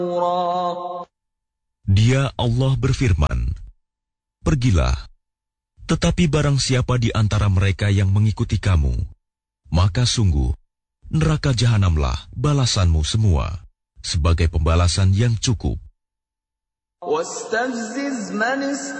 Dia Allah berfirman, "Pergilah, tetapi barang siapa di antara mereka yang mengikuti kamu, maka sungguh neraka jahanamlah balasanmu semua, sebagai pembalasan yang cukup."